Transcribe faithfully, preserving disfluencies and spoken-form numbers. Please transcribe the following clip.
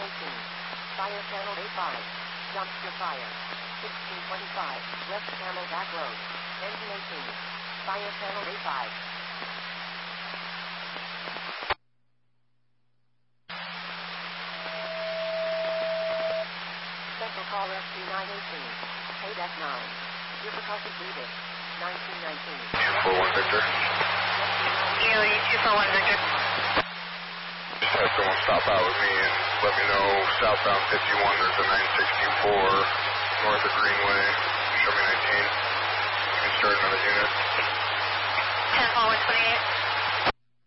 eighteen. Fire channel A five. Dumpster fire. sixteen twenty-five. West Camelback Road. Engine eighteen. Fire channel A five. Special call S P nine eighteen. Payback nine. Difficulty breathing. nineteen nineteen. two four one Victor. E O E two four one Victor. Just have someone stop out with me and let me know southbound fifty-one, there's a nine six two four north of Greenway. Show me nineteen. You can start another unit. ten four one twenty-eight.